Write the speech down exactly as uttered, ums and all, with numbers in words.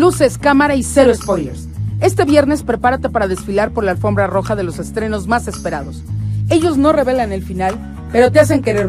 Luces, cámara y cero spoilers. Este viernes prepárate para desfilar por la alfombra roja de los estrenos más esperados. Ellos no revelan el final, pero te hacen querer